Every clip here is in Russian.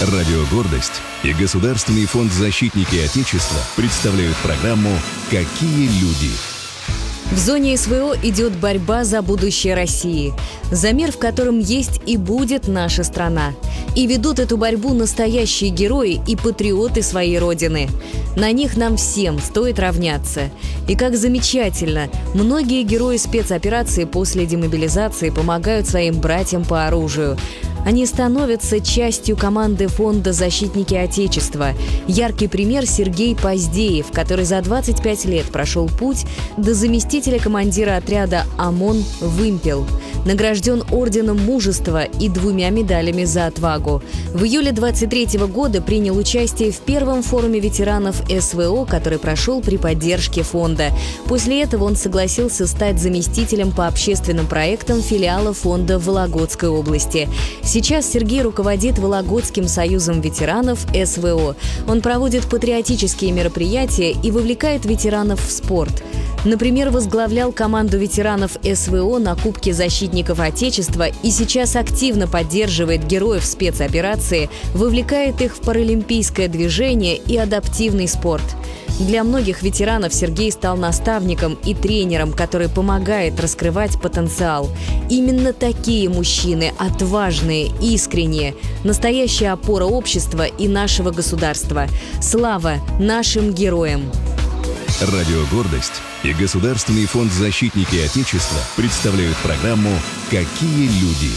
Радио «Гордость» и Государственный фонд «Защитники Отечества» представляют программу «Какие люди?». В зоне СВО идет борьба за будущее России, за мир, в котором есть и будет наша страна. И ведут эту борьбу настоящие герои и патриоты своей Родины. На них нам всем стоит равняться. И как замечательно, многие герои спецоперации после демобилизации помогают своим братьям по оружию. Они становятся частью команды фонда «Защитники Отечества». Яркий пример — Сергей Поздеев, который за 25 лет прошел путь до заместителя командира отряда ОМОН «Вымпел». Награжден орденом Мужества и 2 медалями за отвагу. В июле 23 года принял участие в первом форуме ветеранов СВО, который прошел при поддержке фонда. После этого он согласился стать заместителем по общественным проектам филиала фонда в Вологодской области. Сейчас Сергей руководит Вологодским союзом ветеранов СВО. Он проводит патриотические мероприятия и вовлекает ветеранов в спорт. Например, возглавлял команду ветеранов СВО на Кубке защитников Отечества и сейчас активно поддерживает героев спецоперации, вовлекает их в паралимпийское движение и адаптивный спорт. Для многих ветеранов Сергей стал наставником и тренером, который помогает раскрывать потенциал. Именно такие мужчины, отважные, искренние, настоящая опора общества и нашего государства. Слава нашим героям! Радио «Гордость» и Государственный фонд «Защитники Отечества» представляют программу «Какие люди?».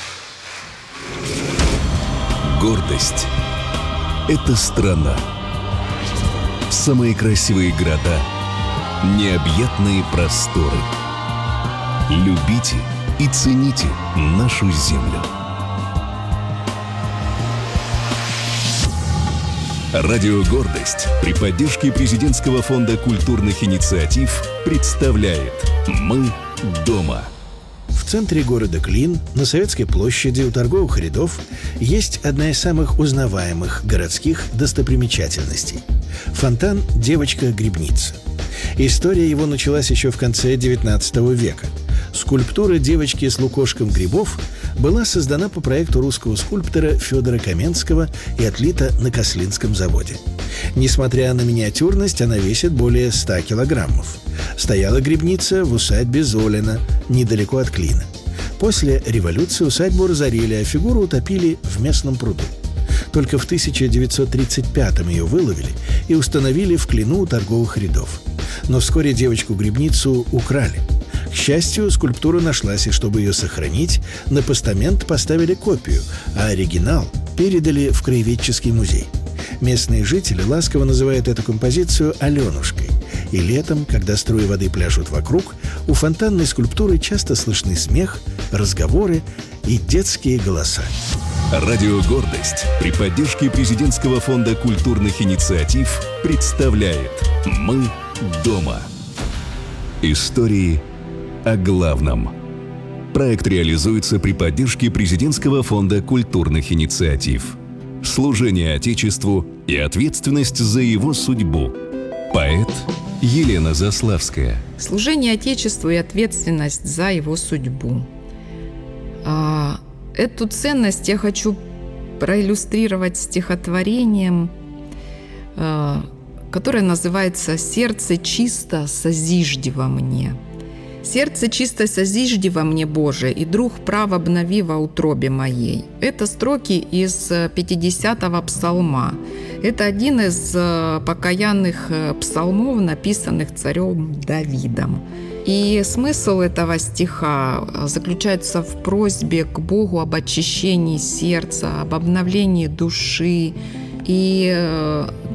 Гордость – это страна. Самые красивые города, необъятные просторы. Любите и цените нашу землю. Радио «Гордость» при поддержке Президентского фонда культурных инициатив представляет «Мы дома». В центре города Клин, на Советской площади у торговых рядов, есть одна из самых узнаваемых городских достопримечательностей – фонтан «Девочка-грибница». История его началась еще в конце XIX века. Скульптура девочки с лукошком грибов была создана по проекту русского скульптора Федора Каменского и отлита на Кослинском заводе. Несмотря на миниатюрность, она весит более 100 килограммов. Стояла грибница в усадьбе Золина, недалеко от Клина. После революции усадьбу разорили, а фигуру утопили в местном пруду. Только в 1935-м ее выловили и установили в Клину у торговых рядов. Но вскоре девочку-грибницу украли. К счастью, скульптура нашлась, и чтобы ее сохранить, на постамент поставили копию, а оригинал передали в краеведческий музей. Местные жители ласково называют эту композицию «Аленушкой». И летом, когда струи воды пляшут вокруг, у фонтанной скульптуры часто слышны смех, разговоры и детские голоса. Радио «Гордость» при поддержке Президентского фонда культурных инициатив представляет «Мы дома». Истории о главном. Проект реализуется при поддержке Президентского фонда культурных инициатив. Служение Отечеству и ответственность за его судьбу. Поэт Елена Заславская. Служение Отечеству и ответственность за его судьбу. Эту ценность я хочу проиллюстрировать стихотворением, которое называется «Сердце чисто созижди во мне». «Сердце чисто созижди во мне, Боже, и друг прав обнови во утробе моей». Это строки из 50-го псалма. Это один из покаянных псалмов, написанных царем Давидом. И смысл этого стиха заключается в просьбе к Богу об очищении сердца, об обновлении души. И